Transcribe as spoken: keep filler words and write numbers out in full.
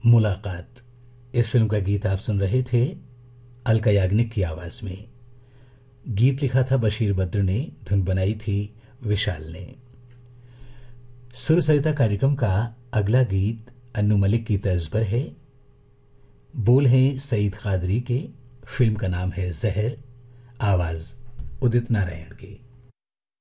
मुलाकात। इस फिल्म का गीत आप सुन रहे थे अलका याग्निक की आवाज में। गीत लिखा था बशीर बद्र ने, धुन बनाई थी विशाल ने। सुर सरिता कार्यक्रम का अगला गीत अन्नू मलिक की तर्ज पर है। बोल हैं सईद कादरी के, फिल्म का नाम है जहर, आवाज उदित नारायण की।